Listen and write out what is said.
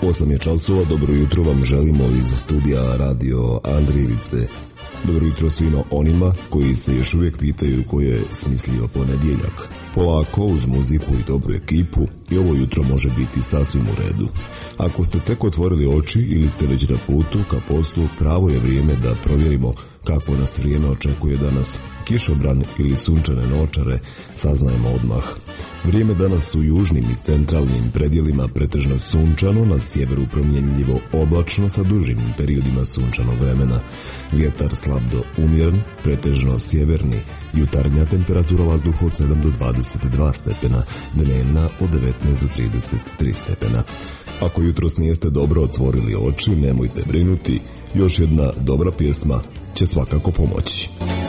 8 je časova, dobro jutro vam želimo iz studija Radio Andrijevice. Dobro jutro svima onima koji se još uvijek pitaju ko je smislio ponedjeljak. Polako, uz muziku i dobru ekipu, i ovo jutro može biti sasvim u redu. Ako ste tek otvorili oči ili ste već na putu ka poslu, pravo je vrijeme da provjerimo kako nas vrijeme očekuje danas. Kišobran ili sunčane noćare saznajemo odmah. Vrijeme danas u južnim i centralnim predjelima pretežno sunčano, na sjeveru promjenljivo oblačno sa dužim periodima sunčanog vremena. Vjetar slab do umjeren, pretežno sjeverni, jutarnja temperatura vazduha od 7 do 22 stepena, dnevna od 19 do 33 stepena. Ako jutros nijeste dobro otvorili oči, nemojte brinuti, još jedna dobra pjesma će svakako pomoći.